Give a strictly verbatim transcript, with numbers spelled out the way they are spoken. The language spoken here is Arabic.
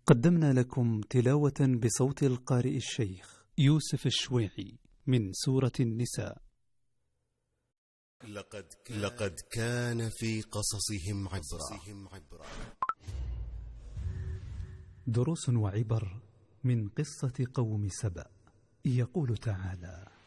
قدمنا لكم تلاوة بصوت القارئ الشيخ يوسف الشويعي من سورة النساء. لقد كان, لقد كان في قصصهم عبرة. دروس وعبر من قصة قوم سبأ. يقول تعالى: